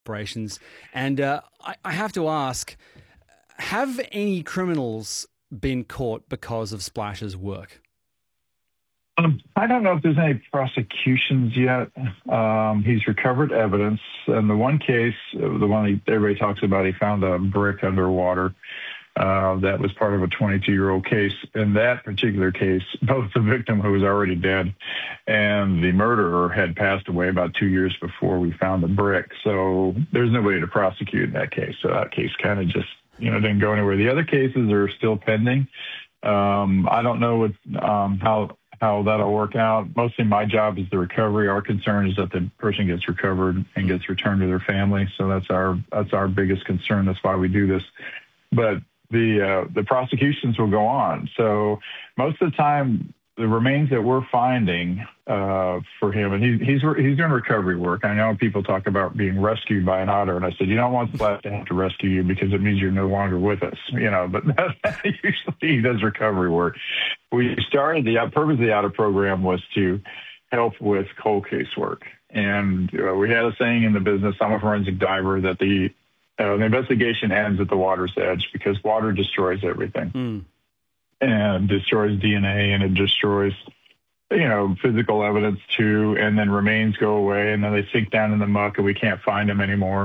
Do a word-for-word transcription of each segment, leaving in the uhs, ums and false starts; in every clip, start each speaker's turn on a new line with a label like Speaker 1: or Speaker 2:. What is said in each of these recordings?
Speaker 1: operations. And uh, I, I have to ask, have any criminals been caught because of Splash's work?
Speaker 2: Um, I don't know if there's any prosecutions yet. Um, he's recovered evidence. And the one case, the one he, everybody talks about, he found a brick underwater. Uh, that was part of a twenty-two-year-old case. In that particular case, both the victim, who was already dead, and the murderer had passed away about two years before we found the brick. So there's no way to prosecute in that case. So that case kind of just, you know, didn't go anywhere. The other cases are still pending. Um, I don't know what, um, how how that'll work out. Mostly my job is the recovery. Our concern is that the person gets recovered and gets returned to their family. So that's our that's our biggest concern. That's why we do this. But the uh, the prosecutions will go on. So most of the time, the remains that we're finding uh, for him, and he, he's he's doing recovery work. I know people talk about being rescued by an otter, and I said, you don't want Splash to have to rescue you because it means you're no longer with us, you know. But usually he does recovery work. We started the purpose of the otter program was to help with cold case work, and uh, we had a saying in the business. I'm a forensic diver that the Uh, the investigation ends at the water's edge because water destroys everything
Speaker 1: Mm.
Speaker 2: and destroys D N A, and it destroys, you know, physical evidence too. And then remains go away, and then they sink down in the muck, and we can't find them anymore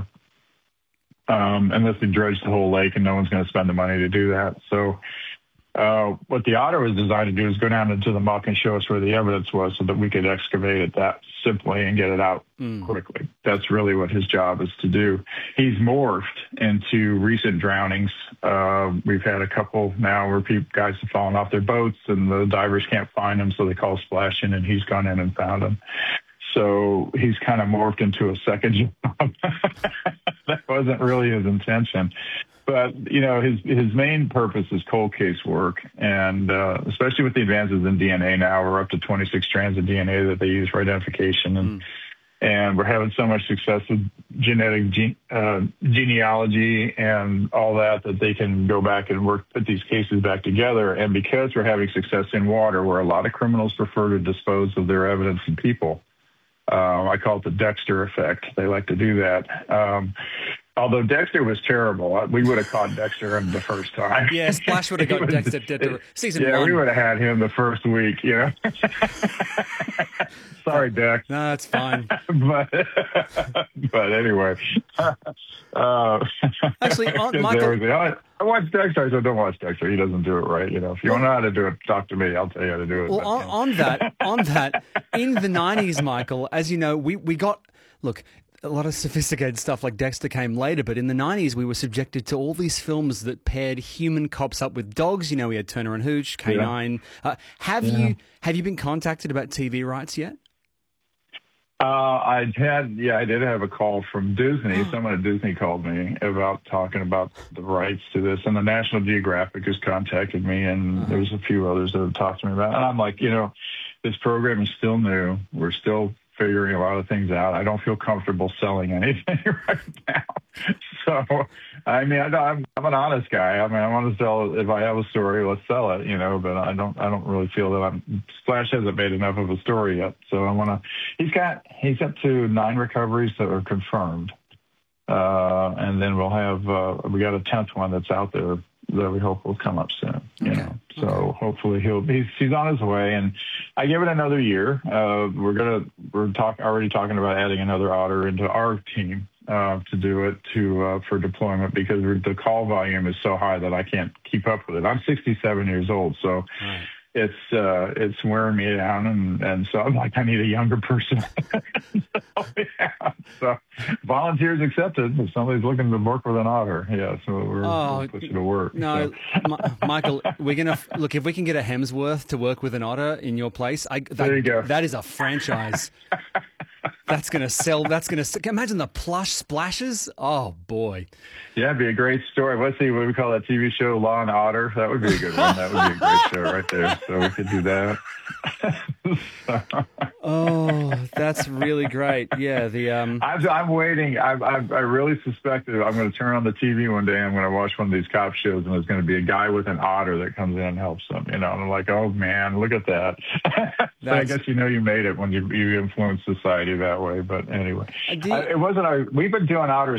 Speaker 2: um, unless they dredge the whole lake, and no one's going to spend the money to do that. So uh, what the otter was designed to do is go down into the muck and show us where the evidence was so that we could excavate it that simply and get it out
Speaker 1: Mm.
Speaker 2: quickly. That's really what his job is to do. He's morphed into recent drownings. Uh, we've had a couple now where people, guys have fallen off their boats and the divers can't find them, so they call Splash in, and he's gone in and found them. So he's kind of morphed into a second job. That wasn't really his intention. But, you know, his his main purpose is cold case work, and uh, especially with the advances in D N A now, we're up to twenty-six strands of D N A that they use for identification, and mm. and we're having so much success with genetic gene, uh, genealogy and all that that they can go back and work, put these cases back together. And because we're having success in water, where a lot of criminals prefer to dispose of their evidence in people, uh, I call it the Dexter effect. They like to do that. Um, Although Dexter was terrible, we would have caught Dexter the first time.
Speaker 1: Yeah, Splash would have got Dexter to season
Speaker 2: yeah,
Speaker 1: one.
Speaker 2: Yeah, we would have had him the first week, you know. Sorry, Dex.
Speaker 1: No, that's fine.
Speaker 2: but, but anyway. Uh,
Speaker 1: Actually, on, Michael...
Speaker 2: Was, I watch Dexter. I said, don't watch Dexter. He doesn't do it right. You know, if you well, want to know how to do it, talk to me. I'll tell you how to do it.
Speaker 1: Well,
Speaker 2: but,
Speaker 1: on,
Speaker 2: you know.
Speaker 1: on that, on that, in the nineties, Michael, as you know, we, we got, look, a lot of sophisticated stuff like Dexter came later, but in the nineties we were subjected to all these films that paired human cops up with dogs. You know, we had Turner and Hooch, K nine. Yeah. Uh, have yeah. you have you been contacted about T V rights yet?
Speaker 2: Uh, I had, yeah, I did have a call from Disney. Someone at Disney called me about talking about the rights to this, and the National Geographic has contacted me, and uh-huh. there's a few others that have talked to me about it. And I'm like, you know, this program is still new. We're still figuring a lot of things out. I don't feel comfortable selling anything right now. So, I mean, I, I'm, I'm an honest guy. I mean, I want to sell, if I have a story, let's sell it, you know, but I don't, I don't really feel that I'm, Splash hasn't made enough of a story yet. So I want to, he's got, he's up to nine recoveries that are confirmed. Uh, and then we'll have, uh, we got a tenth one that's out there that we hope will come up soon, you okay. know. So okay. hopefully he'll he's he's on his way, and I give it another year. Uh, we're gonna we're talk already talking about adding another otter into our team uh, to do it to uh, for deployment because the call volume is so high that I can't keep up with it. I'm sixty-seven years old, so. Right. It's uh, it's wearing me down, and, and so I'm like, I need a younger person. so, yeah. so volunteers accepted. If somebody's looking to work with an otter, yeah, so we're oh, we'll put you to work.
Speaker 1: No,
Speaker 2: so.
Speaker 1: Michael, we're gonna look if we can get a Hemsworth to work with an otter in your place. I, that,
Speaker 2: there you go.
Speaker 1: That is a franchise. That's going to sell. That's going to imagine the plush splashes. Oh, boy.
Speaker 2: Yeah, it'd be a great story. Let's see what we call that T V show, Law and Otter. That would be a good one. That would be a great show right there. So we could do that. so.
Speaker 1: Oh, that's really great. Yeah, the um.
Speaker 2: I'm, I'm waiting. I, I, I really suspect that I'm going to turn on the T V one day. And I'm going to watch one of these cop shows, and there's going to be a guy with an otter that comes in and helps them. You know, and I'm like, oh man, look at that. So I guess you know you made it when you you influence society that way. But anyway,
Speaker 1: Uh, do you-
Speaker 2: I, it wasn't. Our, we've been doing otters